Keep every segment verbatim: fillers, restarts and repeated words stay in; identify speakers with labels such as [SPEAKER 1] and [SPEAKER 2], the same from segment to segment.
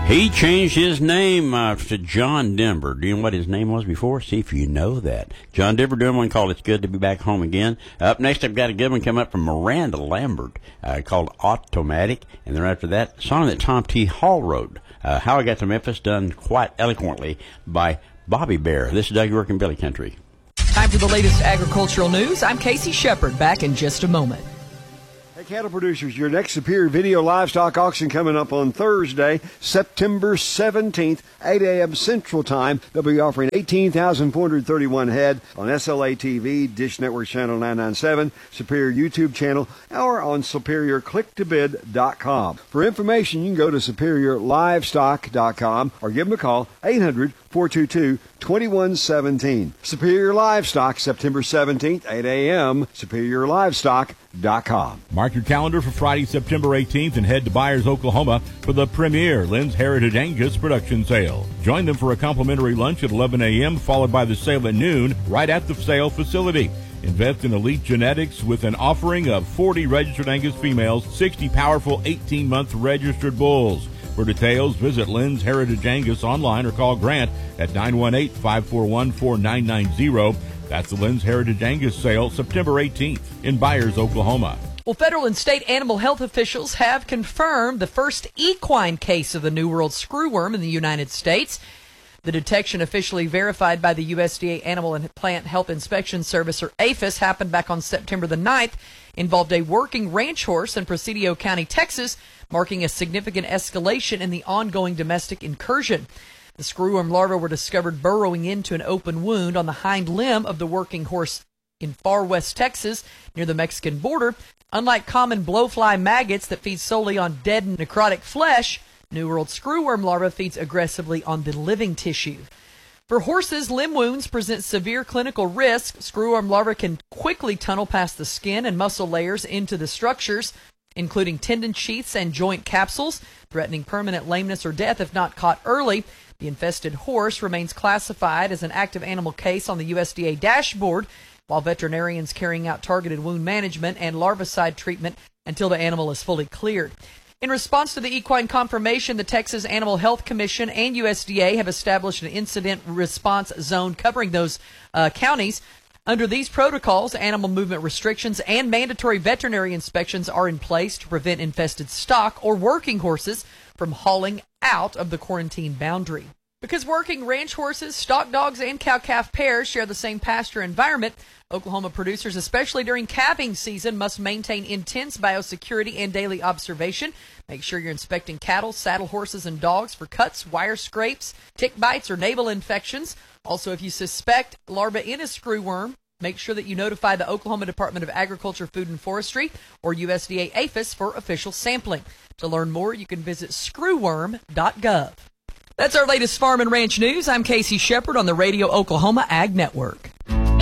[SPEAKER 1] He changed his name uh, to John Denver. Do you know what his name was before? See if you know that. John Denver doing one called It's Good to Be Back Home Again. Up next, I've got a good one come up from Miranda Lambert uh, called Automatic. And then after that, a song that Tom T. Hall wrote, uh, How I Got to Memphis, done quite eloquently by Bobby Bear. This is Doug York in Billy Country.
[SPEAKER 2] Time for the latest agricultural news. I'm Casey Shepard, back in just a moment.
[SPEAKER 3] Hey, cattle producers, your next Superior Video Livestock Auction coming up on Thursday, September seventeenth, eight a.m. Central Time. They'll be offering eighteen thousand four hundred thirty-one head on S L A T V, Dish Network Channel nine ninety-seven, Superior YouTube channel, or on superior click to bid dot com. For information, you can go to superior livestock dot com or give them a call, eight hundred, four two two, two one one seven. Superior Livestock, September seventeenth, eight a.m., superior livestock dot com.
[SPEAKER 4] Mark your calendar for Friday, September eighteenth, and head to Byers, Oklahoma for the premier Lynn's Heritage Angus production sale. Join them for a complimentary lunch at eleven a.m., followed by the sale at noon right at the sale facility. Invest in elite genetics with an offering of forty registered Angus females, sixty powerful eighteen-month registered bulls. For details, visit Lynn's Heritage Angus online or call Grant at nine one eight, five four one, four nine nine zero. That's the Lynn's Heritage Angus sale, September eighteenth in Byers, Oklahoma.
[SPEAKER 2] Well, federal and state animal health officials have confirmed the first equine case of the New World screwworm in the United States. The detection, officially verified by the U S D A Animal and Plant Health Inspection Service, or APHIS, happened back on September the ninth, involved a working ranch horse in Presidio County, Texas, marking a significant escalation in the ongoing domestic incursion. The screwworm larvae were discovered burrowing into an open wound on the hind limb of the working horse in far west Texas, near the Mexican border. Unlike common blowfly maggots that feed solely on dead and necrotic flesh, New World screwworm larva feeds aggressively on the living tissue. For horses, limb wounds present severe clinical risk. Screwworm larvae can quickly tunnel past the skin and muscle layers into the structures, including tendon sheaths and joint capsules, threatening permanent lameness or death if not caught early. The infested horse remains classified as an active animal case on the U S D A dashboard, while veterinarians carrying out targeted wound management and larvicide treatment until the animal is fully cleared. In response to the equine confirmation, the Texas Animal Health Commission and U S D A have established an incident response zone covering those uh, counties. Under these protocols, animal movement restrictions and mandatory veterinary inspections are in place to prevent infested stock or working horses from hauling out of the quarantine boundary. Because working ranch horses, stock dogs, and cow-calf pairs share the same pasture environment, Oklahoma producers, especially during calving season, must maintain intense biosecurity and daily observation. Make sure you're inspecting cattle, saddle horses, and dogs for cuts, wire scrapes, tick bites, or navel infections. Also, if you suspect larvae in a screwworm, make sure that you notify the Oklahoma Department of Agriculture, Food and Forestry, or U S D A APHIS for official sampling. To learn more, you can visit screwworm dot gov. That's our latest farm and ranch news. I'm Casey Shepard on the Radio Oklahoma Ag Network.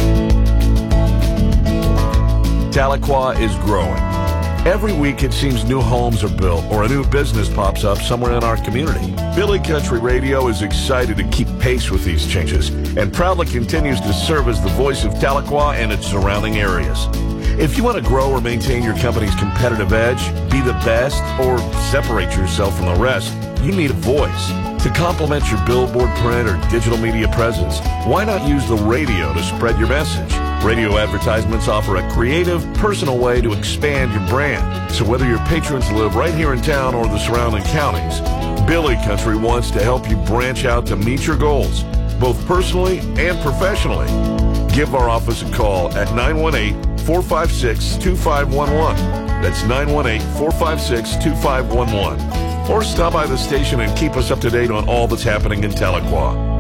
[SPEAKER 5] Tahlequah is growing. Every week it seems new homes are built or a new business pops up somewhere in our community. Billy Country Radio is excited to keep pace with these changes and proudly continues to serve as the voice of Tahlequah and its surrounding areas. If you want to grow or maintain your company's competitive edge, be the best, or separate yourself from the rest, you need a voice. To complement your billboard, print, or digital media presence, why not use the radio to spread your message? Radio advertisements offer a creative, personal way to expand your brand. So whether your patrons live right here in town or the surrounding counties, Billy Country wants to help you branch out to meet your goals, both personally and professionally. Give our office a call at nine one eight, four five six, two five one one. That's nine one eight, four five six, two five one one. Or stop by the station and keep us up to date on all that's happening in Tahlequah.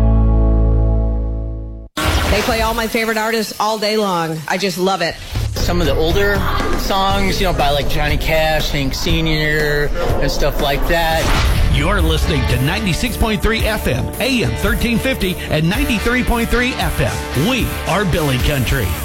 [SPEAKER 6] They play all my favorite artists all day long. I just love it.
[SPEAKER 7] Some of the older songs, you know, by like Johnny Cash, Hank Senior, and stuff like that.
[SPEAKER 8] You're listening to ninety-six point three F M, A M thirteen fifty, and ninety-three point three F M. We are Billy Country.